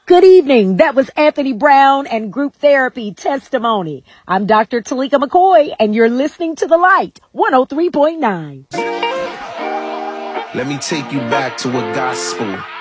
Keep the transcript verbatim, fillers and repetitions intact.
Good evening. That was Anthony Brown and Group Therapy Testimony. I'm Doctor Talika McCoy, and you're listening to The Light, one oh three point nine. Let me take you back to a gospel.